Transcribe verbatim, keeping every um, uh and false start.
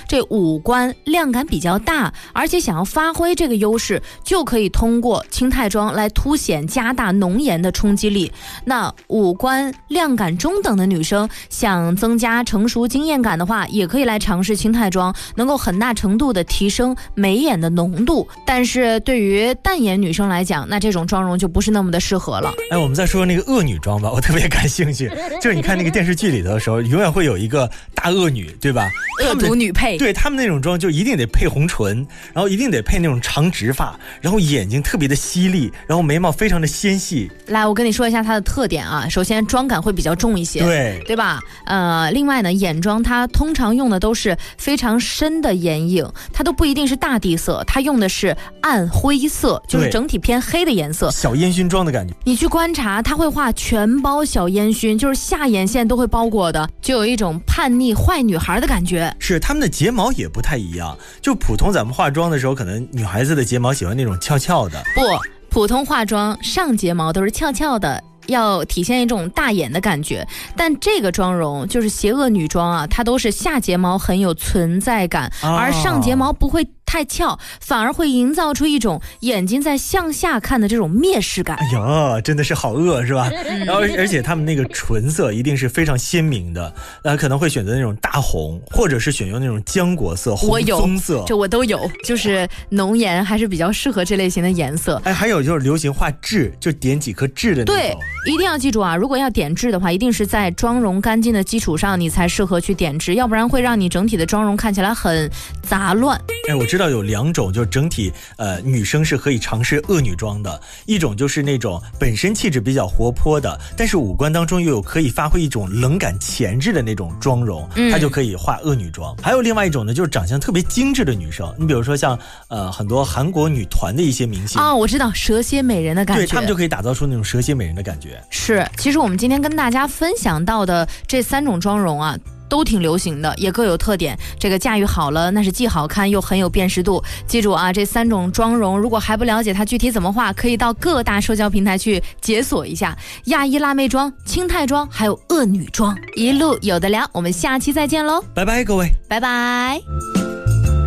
这五官亮感比较大，而且想要发挥这个优势，就可以通过轻态妆来凸显加大浓颜的冲击力。那五官亮感中等的女生想增加成熟惊艳感的话，也可以来尝试轻态妆，能够很大程度的提升眉眼的浓度。但是对于淡颜女生来讲，那这种妆容就不是那么的适合了。 哎，我们再说那个恶女妆吧，我特别感兴趣。就是你看那个电视剧里头的时候，永远会有一个大恶女，对吧？ 恶毒女配。 对，他们那种妆就一定得配红唇，然后一定得配那种长直发，然后眼睛特别的犀利，然后眉毛非常的纤细。 来，我跟你说一下它的特点啊。首先妆感会比较重一些， 对对吧？呃，另外呢，眼妆它通常用的都是非常深的眼影，它都不一定是大地色，它用的是暗灰色，就是整体偏黑的颜色， 小烟熏妆的感觉。 你去观察，它会画全包小烟熏，就是下眼线都会包裹的，就有一种叛逆坏女孩的感觉。 是，他们的睫毛也不太一样，就普通咱们化妆的时候，可能女孩子的睫毛喜欢那种翘翘的。 不，普通化妆上睫毛都是翘翘的，要体现一种大眼的感觉。但这个妆容就是邪恶女妆啊，它都是下睫毛很有存在感， 哦、 而上睫毛不会太翘，反而会营造出一种眼睛在向下看的这种蔑视感。 哎呀，真的是好恶是吧？然后而且他们那个唇色一定是非常鲜明的，呃，可能会选择那种大红，或者是选用那种浆果色、红棕色。 这我都有，就是浓颜还是比较适合这类型的颜色。 哎，还有就是流行画痣，就点几颗痣的那种。 对，一定要记住啊，如果要点痣的话，一定是在妆容干净的基础上，你才适合去点痣，要不然会让你整体的妆容看起来很杂乱。 哎，我知道有两种，就整体呃女生是可以尝试恶女妆的，一种就是那种本身气质比较活泼的，但是五官当中又有可以发挥一种冷感前置的那种妆容， 嗯、 她就可以画恶女妆。还有另外一种呢，就是长相特别精致的女生，你比如说像呃很多韩国女团的一些明星啊、哦，我知道蛇蝎美人的感觉， 对，他们就可以打造出那种蛇蝎美人的感觉。 是，其实我们今天跟大家分享到的这三种妆容啊，都挺流行的，也各有特点。这个驾驭好了，那是既好看又很有辨识度。记住啊，这三种妆容，如果还不了解它具体怎么画，可以到各大社交平台去解锁一下。亚裔辣妹妆、轻态妆，还有恶女妆，一路有的聊。我们下期再见喽， 拜拜，各位， 拜拜。